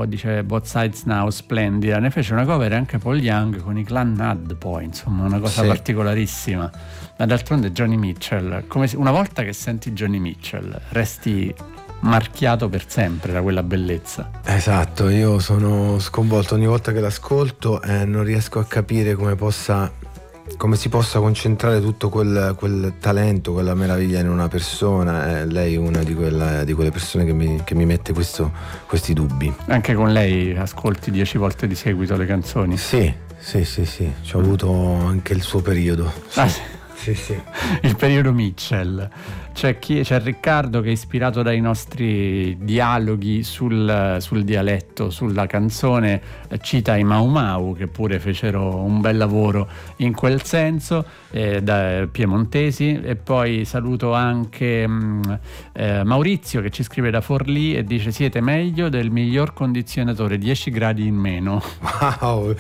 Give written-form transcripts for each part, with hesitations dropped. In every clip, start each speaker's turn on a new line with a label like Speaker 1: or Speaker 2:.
Speaker 1: dice Both Sides Now, splendida. Ne fece una cover anche Paul Young con i Clannad, poi insomma una cosa particolarissima. Ma d'altronde Joni Mitchell, una volta che senti Joni Mitchell resti marchiato per sempre da quella bellezza.
Speaker 2: Esatto, io sono sconvolto ogni volta che l'ascolto e non riesco a capire come si possa concentrare tutto quel talento, quella meraviglia in una persona. Lei è una di quelle persone che mi mette questi dubbi.
Speaker 1: Anche con lei ascolti 10 volte di seguito le canzoni?
Speaker 2: Sì, ci ho avuto anche il suo periodo. Sì.
Speaker 1: Il periodo Mitchell. C'è Riccardo che è ispirato dai nostri dialoghi sul dialetto, sulla canzone, cita i Mau Mau, che pure fecero un bel lavoro in quel senso, da piemontesi. E poi saluto anche Maurizio che ci scrive da Forlì e dice: siete meglio del miglior condizionatore, 10 gradi in meno.
Speaker 2: Wow,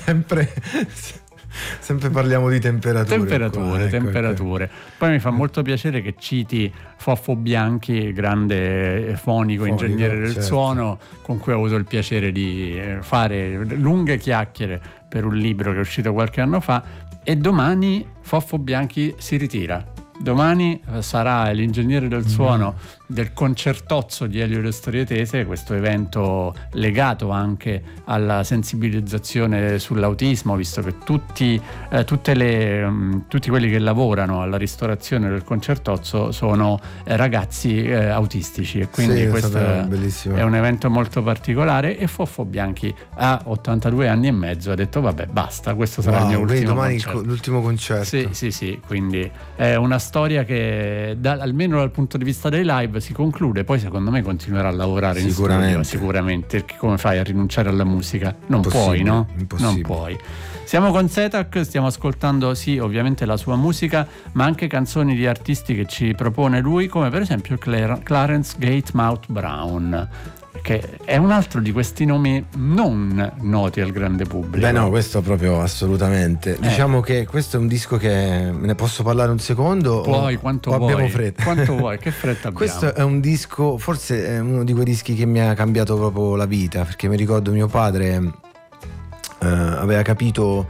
Speaker 2: sempre parliamo di temperature.
Speaker 1: Poi mi fa molto piacere che citi Foffo Bianchi, grande fonico ingegnere del suono, con cui ho avuto il piacere di fare lunghe chiacchiere per un libro che è uscito qualche anno fa. E domani Foffo Bianchi si ritira. Domani sarà l'ingegnere del suono del concertozzo di Elio Storietese, questo evento legato anche alla sensibilizzazione sull'autismo, visto che tutti quelli che lavorano alla ristorazione del concertozzo sono ragazzi autistici, e quindi questo è un evento molto particolare. E Foffo Bianchi a 82 anni e mezzo ha detto vabbè, basta, questo sarà il mio ultimo
Speaker 2: domani
Speaker 1: concerto.
Speaker 2: L'ultimo concerto.
Speaker 1: Sì, quindi è una storia che almeno dal punto di vista dei live si conclude. Poi secondo me continuerà a lavorare in studio, sicuramente, perché come fai a rinunciare alla musica? Non puoi, no? Non puoi. Siamo con Setac, stiamo ascoltando ovviamente la sua musica, ma anche canzoni di artisti che ci propone lui, come per esempio Clarence Gatemouth Brown, che è un altro di questi nomi non noti al grande pubblico.
Speaker 2: Beh no, questo proprio assolutamente. Diciamo che questo è un disco che ne posso parlare un secondo?
Speaker 1: Puoi, quanto vuoi.
Speaker 2: Abbiamo fretta?
Speaker 1: Quanto vuoi, che fretta abbiamo.
Speaker 2: Questo è un disco, forse è uno di quei dischi che mi ha cambiato proprio la vita, perché mi ricordo mio padre aveva capito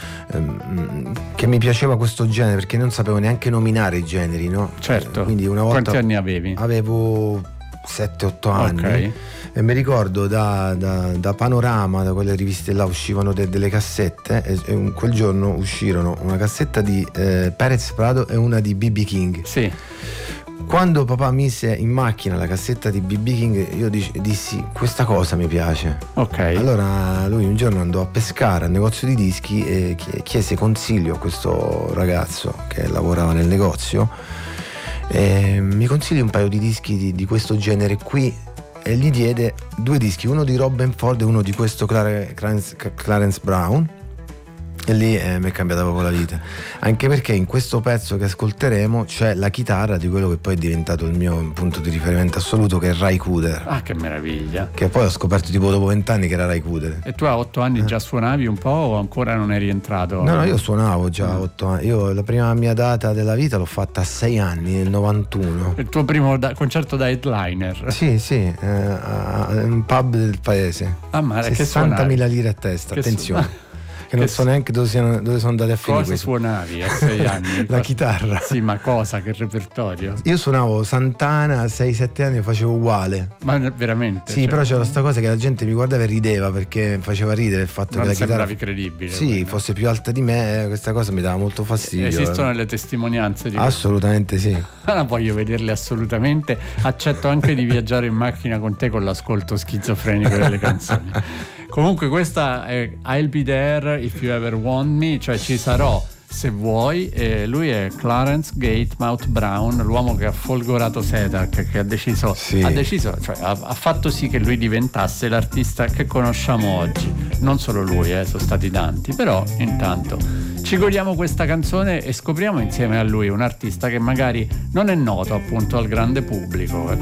Speaker 2: che mi piaceva questo genere, perché non sapevo neanche nominare i generi, no?
Speaker 1: Certo.
Speaker 2: Quindi una volta.
Speaker 1: Quanti anni avevi?
Speaker 2: Avevo 7-8 anni.
Speaker 1: Okay.
Speaker 2: E mi ricordo da Panorama, da quelle riviste là, uscivano delle cassette, e quel giorno uscirono una cassetta di Perez Prado e una di B.B. King.
Speaker 1: Sì.
Speaker 2: Quando papà mise in macchina la cassetta di B.B. King, io dissi questa cosa mi piace.
Speaker 1: Ok.
Speaker 2: Allora lui un giorno andò a pescare al negozio di dischi e chiese consiglio a questo ragazzo che lavorava nel negozio, e mi consigli un paio di dischi di questo genere qui, e gli diede 2 dischi, uno di Robben Ford e uno di questo Clarence Brown. E lì mi è cambiata proprio la vita, anche perché in questo pezzo che ascolteremo c'è la chitarra di quello che poi è diventato il mio punto di riferimento assoluto, che è Ry Cooder.
Speaker 1: Ah, che meraviglia.
Speaker 2: Che poi ho scoperto tipo dopo 20 anni che era Ry Cooder.
Speaker 1: E tu a 8 anni già suonavi un po' o ancora non eri entrato?
Speaker 2: No, io suonavo già a 8 anni. Io la prima mia data della vita l'ho fatta a 6 anni, nel 91.
Speaker 1: Il tuo primo concerto da headliner?
Speaker 2: Sì, a un pub del paese.
Speaker 1: Ah, ma
Speaker 2: 60.000 lire a testa, attenzione. Che non so neanche dove sono andati a finire.
Speaker 1: Cosa suonavi a 6 anni?
Speaker 2: La chitarra.
Speaker 1: Sì, ma cosa? Che repertorio?
Speaker 2: Io suonavo Santana a 6-7 anni e facevo uguale.
Speaker 1: Ma veramente?
Speaker 2: Sì, però c'era sta cosa che la gente mi guardava e rideva, perché faceva ridere il fatto che la chitarra
Speaker 1: credibile.
Speaker 2: Sì, fosse più alta di me, questa cosa mi dava molto fastidio.
Speaker 1: Esistono le testimonianze di
Speaker 2: Assolutamente sì.
Speaker 1: Voglio vederle assolutamente. Accetto anche di viaggiare in macchina con te con l'ascolto schizofrenico delle canzoni. Comunque questa è I'll Be There If You Ever Want Me, cioè ci sarò se vuoi. E lui è Clarence Gatemouth Brown, l'uomo che ha folgorato Setac, che ha deciso, cioè ha fatto sì che lui diventasse l'artista che conosciamo oggi. Non solo lui, sono stati tanti, però intanto ci godiamo questa canzone e scopriamo insieme a lui un artista che magari non è noto appunto al grande pubblico,